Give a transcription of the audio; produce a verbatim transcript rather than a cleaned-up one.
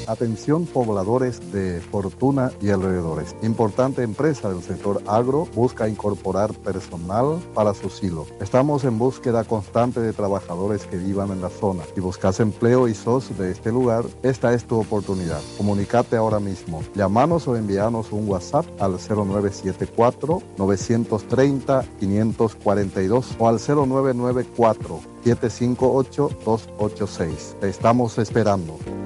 Atención pobladores de Fortuna y alrededores. Importante empresa del sector agro busca incorporar personal para su silo. Estamos en búsqueda constante de trabajadores que vivan en la zona. Si buscas empleo y sos de este lugar, esta es tu oportunidad. Comunicate ahora mismo. Llámanos o envíanos un WhatsApp al cero nueve siete cuatro, nueve tres cero, cinco cuatro dos o al cero nueve nueve cuatro, siete cinco ocho, dos ocho seis. Te estamos esperando.